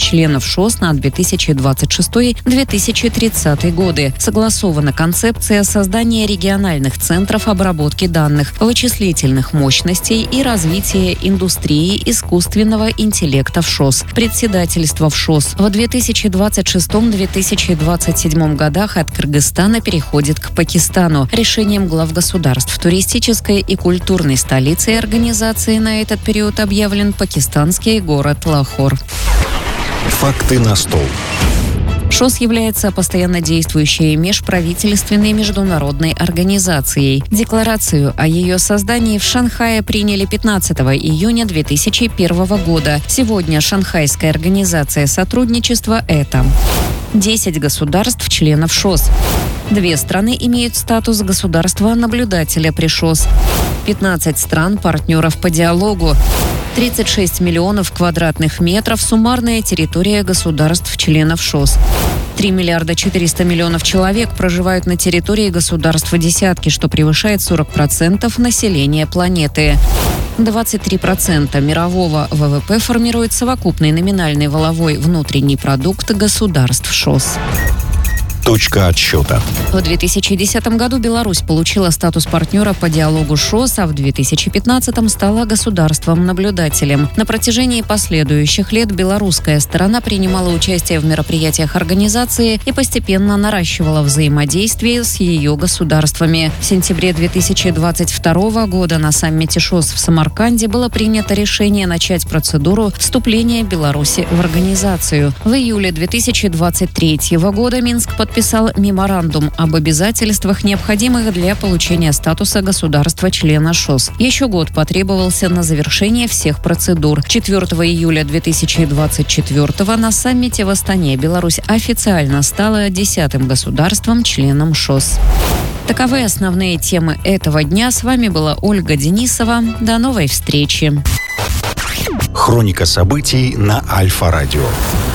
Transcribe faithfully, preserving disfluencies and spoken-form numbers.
членов ШОС на две тысячи двадцать шестой — две тысячи тридцатый годы. Согласована концепция создания региональных центров обработки данных, вычислительных мощностей и развития индустрии искусственного интеллекта в ШОС. Председательство в ШОС в две тысячи двадцать шестом — две тысячи двадцать седьмом годах от Кыргызстана переходит к Пакистану. Решением глав государств туристической и культурной столицей организации на этот период объявлен пакистанский город Лахор. Факты на стол. ШОС является постоянно действующей межправительственной международной организацией. Декларацию о ее создании в Шанхае приняли пятнадцатого июня две тысячи первого года. Сегодня Шанхайская организация сотрудничества – это десять государств-членов ШОС. Две страны имеют статус государства-наблюдателя при ШОС. пятнадцать стран-партнеров по диалогу. тридцать шесть миллионов квадратных метров суммарная территория государств-членов ШОС. три миллиарда четыреста миллионов человек проживают на территории государства десятки, что превышает сорок процентов населения планеты. двадцать три процента мирового ВВП формирует совокупный номинальный валовой внутренний продукт государств ШОС. Точка отсчета. В две тысячи десятом году Беларусь получила статус партнера по диалогу ШОС, а в две тысячи пятнадцатом стала государством-наблюдателем. На протяжении последующих лет белорусская сторона принимала участие в мероприятиях организации и постепенно наращивала взаимодействие с ее государствами. В сентябре две тысячи двадцать второго года на саммите ШОС в Самарканде было принято решение начать процедуру вступления Беларуси в организацию. В июле две тысячи двадцать третьего года Минск подписал подписал меморандум об обязательствах, необходимых для получения статуса государства-члена ШОС. Еще год потребовался на завершение всех процедур. четвёртого июля две тысячи двадцать четвёртого на саммите в Астане Беларусь официально стала десятым государством-членом ШОС. Таковы основные темы этого дня. С вами была Ольга Денисова. До новой встречи. Хроника событий на Альфа-радио.